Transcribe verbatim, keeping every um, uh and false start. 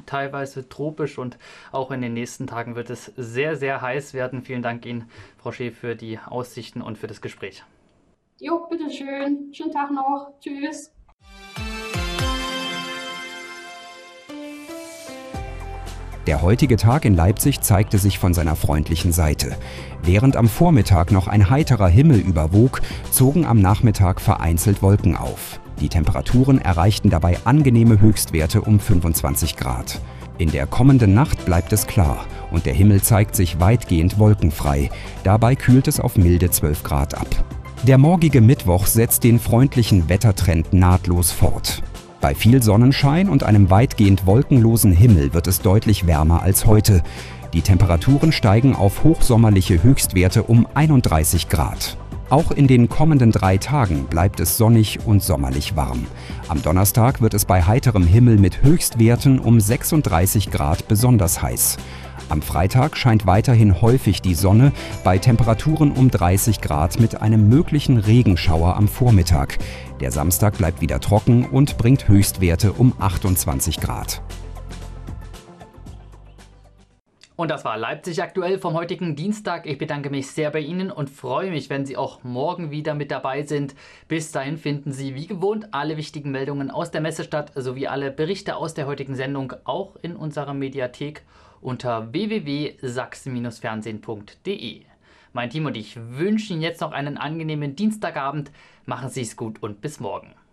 teilweise tropisch und auch in den nächsten Tagen wird es sehr, sehr heiß werden. Vielen Dank Ihnen, Frau Schee, für die Aussichten und für das Gespräch. Jo, bitteschön. Schönen Tag noch. Tschüss. Der heutige Tag in Leipzig zeigte sich von seiner freundlichen Seite. Während am Vormittag noch ein heiterer Himmel überwog, zogen am Nachmittag vereinzelt Wolken auf. Die Temperaturen erreichten dabei angenehme Höchstwerte um fünfundzwanzig Grad. In der kommenden Nacht bleibt es klar und der Himmel zeigt sich weitgehend wolkenfrei. Dabei kühlt es auf milde zwölf Grad ab. Der morgige Mittwoch setzt den freundlichen Wettertrend nahtlos fort. Bei viel Sonnenschein und einem weitgehend wolkenlosen Himmel wird es deutlich wärmer als heute. Die Temperaturen steigen auf hochsommerliche Höchstwerte um einunddreißig Grad. Auch in den kommenden drei Tagen bleibt es sonnig und sommerlich warm. Am Donnerstag wird es bei heiterem Himmel mit Höchstwerten um sechsunddreißig Grad besonders heiß. Am Freitag scheint weiterhin häufig die Sonne bei Temperaturen um dreißig Grad mit einem möglichen Regenschauer am Vormittag. Der Samstag bleibt wieder trocken und bringt Höchstwerte um achtundzwanzig Grad. Und das war Leipzig aktuell vom heutigen Dienstag. Ich bedanke mich sehr bei Ihnen und freue mich, wenn Sie auch morgen wieder mit dabei sind. Bis dahin finden Sie wie gewohnt alle wichtigen Meldungen aus der Messestadt sowie alle Berichte aus der heutigen Sendung auch in unserer Mediathek unter w w w punkt sachsen fernsehen punkt de. Mein Team und ich wünschen Ihnen jetzt noch einen angenehmen Dienstagabend. Machen Sie es gut und bis morgen.